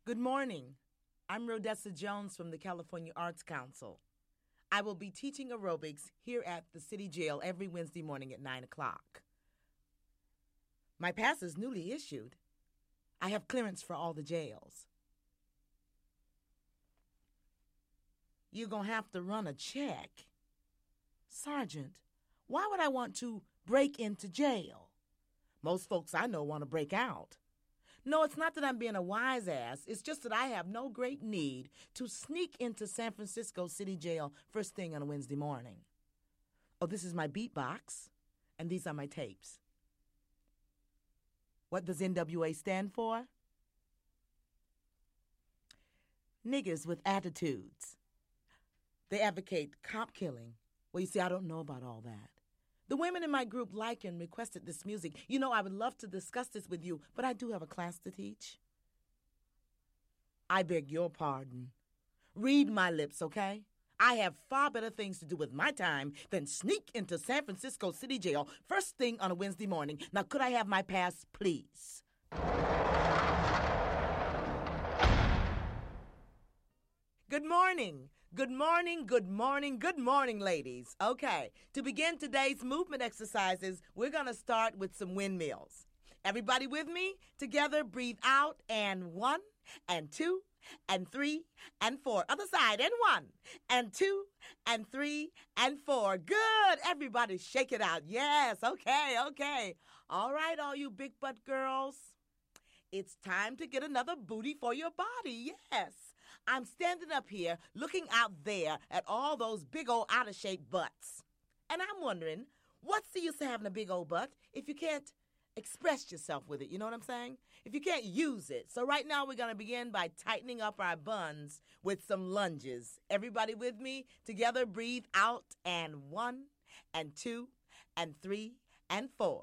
Good morning. I'm Rhodessa Jones from the California Arts Council. I will be teaching aerobics here at the city jail every Wednesday morning at 9 o'clock. My pass is newly issued. I have clearance for all the jails. You're going to have to run a check. Sergeant, why would I want to break into jail? Most folks I know want to break out. No, it's not that I'm being a wise ass. It's just that I have no great need to sneak into San Francisco City Jail first thing on a Wednesday morning. Oh, this is my beatbox, and these are my tapes. What does NWA stand for? Niggers with attitudes. They advocate cop killing. Well, you see, I don't know about all that. The women in my group like and requested this music. You know, I would love to discuss this with you, but I do have a class to teach. I beg your pardon. Read my lips, okay? I have far better things to do with my time than sneak into San Francisco City Jail first thing on a Wednesday morning. Now, could I have my pass, please? Good morning. Good morning, good morning, good morning, ladies. Okay, to begin today's movement exercises, we're going to start with some windmills. Everybody with me? Together, breathe out, and 1, and 2, and 3, and 4. Other side, and 1, and 2, and 3, and 4. Good. Everybody shake it out. Yes, okay. All right, all you big butt girls. It's time to get another booty for your body, yes. I'm standing up here looking out there at all those big old out-of-shape butts. And I'm wondering, what's the use of having a big old butt if you can't express yourself with it, you know what I'm saying? If you can't use it. So right now we're going to begin by tightening up our buns with some lunges. Everybody with me? Together, breathe out, and 1, and 2, and 3, and 4.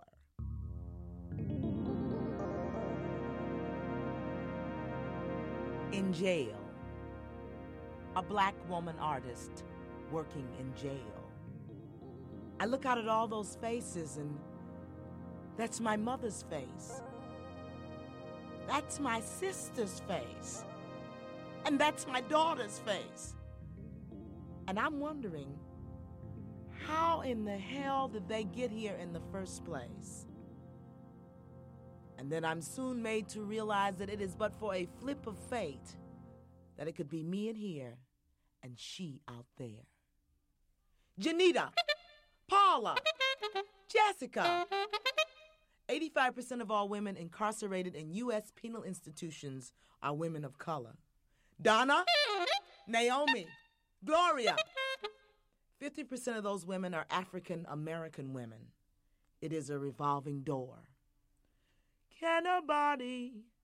In jail, a black woman artist working in jail. I look out at all those faces, and that's my mother's face. That's my sister's face. And that's my daughter's face. And I'm wondering, how in the hell did they get here in the first place? And then I'm soon made to realize that it is but for a flip of fate that it could be me in here and she out there. Janita, Paula, Jessica. 85% of all women incarcerated in U.S. penal institutions are women of color. Donna, Naomi, Gloria. 50% of those women are African American women. It is a revolving door. Can a body